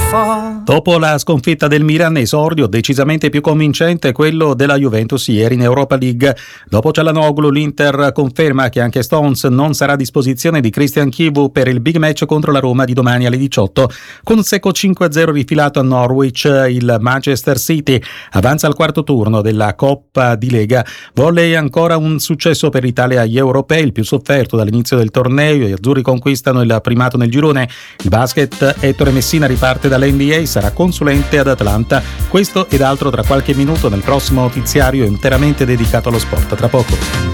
Dopo la sconfitta del Milan, esordio decisamente più convincente quello della Juventus ieri in Europa League. Dopo Çalhanoğlu, l'Inter conferma che anche Stones non sarà a disposizione di Christian Chivu per il big match contro la Roma di domani alle 18. Con un secco 5-0 rifilato a Norwich, il Manchester City avanza al quarto turno della Coppa di Lega. Volley ancora un successo per l'Italia agli europei, il più sofferto dall'inizio del torneo. Gli azzurri conquistano il primato nel girone. Il basket, Ettore Messina riparte dall'NBA, sarà consulente ad Atlanta. Questo ed altro tra qualche minuto nel prossimo notiziario interamente dedicato allo sport. Tra poco.